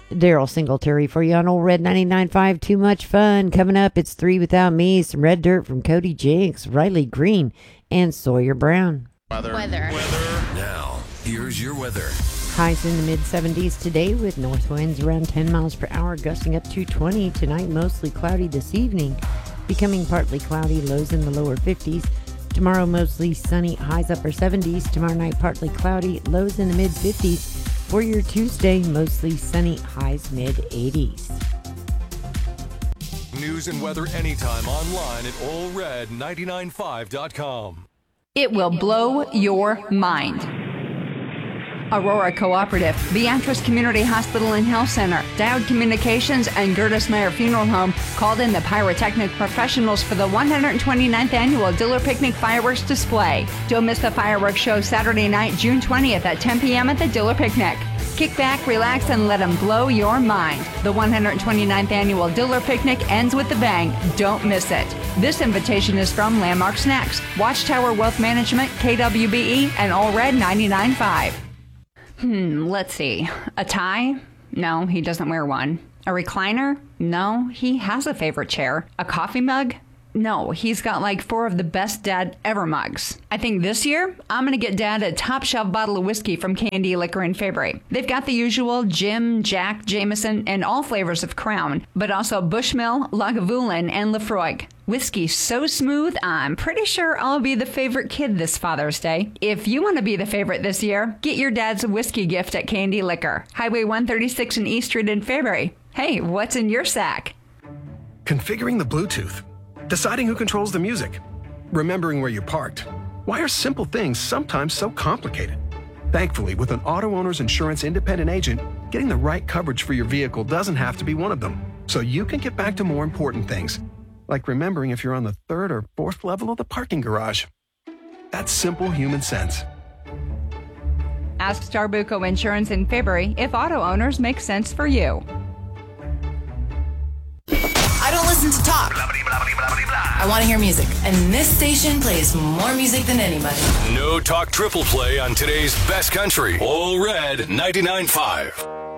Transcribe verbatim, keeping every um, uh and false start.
Daryl Singletary for you on Old Red ninety-nine point five. Too much fun. Coming up, it's Three Without Me, some Red Dirt from Cody Jinks, Riley Green, and Sawyer Brown. Weather. Weather. Weather. Now, here's your weather. Highs in the mid seventies today with north winds around ten miles per hour, gusting up to twenty. Tonight, mostly cloudy this evening, becoming partly cloudy, lows in the lower fifties. Tomorrow, mostly sunny, highs upper seventies. Tomorrow night, partly cloudy, lows in the mid fifties. For your Tuesday, mostly sunny, highs mid eighties. News and weather anytime online at Ole Red ninety-nine five dot com. It will blow your mind. Aurora Cooperative, Beatrice Community Hospital and Health Center, Dowd Communications, and Gertis Meyer Funeral Home called in the pyrotechnic professionals for the one hundred twenty-ninth Annual Diller Picnic Fireworks Display. Don't miss the fireworks show Saturday night, June twentieth at ten p.m. at the Diller Picnic. Kick back, relax, and let them blow your mind. The one hundred twenty-ninth Annual Diller Picnic ends with a bang. Don't miss it. This invitation is from Landmark Snacks, Watchtower Wealth Management, K W B E, and All Red ninety-nine point five. Hmm, let's see. A tie? No, he doesn't wear one. A recliner? No, he has a favorite chair. A coffee mug? No, he's got like four of the best Dad ever mugs. I think this year, I'm going to get Dad a top shelf bottle of whiskey from Candy Liquor in February. They've got the usual Jim, Jack, Jameson, and all flavors of Crown, but also Bushmill, Lagavulin, and Lefroy. Whiskey so smooth, I'm pretty sure I'll be the favorite kid this Father's Day. If you want to be the favorite this year, get your dad's a whiskey gift at Candy Liquor, Highway one thirty-six and East Street in February. Hey, what's in your sack? Configuring the Bluetooth. Deciding who controls the music. Remembering where you parked. Why are simple things sometimes so complicated? Thankfully, with an Auto Owners Insurance independent agent, getting the right coverage for your vehicle doesn't have to be one of them. So you can get back to more important things, like remembering if you're on the third or fourth level of the parking garage. That's simple human sense. Ask Starbuco Insurance in February if auto owners make sense for you. I don't listen to talk. I want to hear music. And this station plays more music than anybody. No talk triple play on today's best country. Ole Red ninety-nine point five.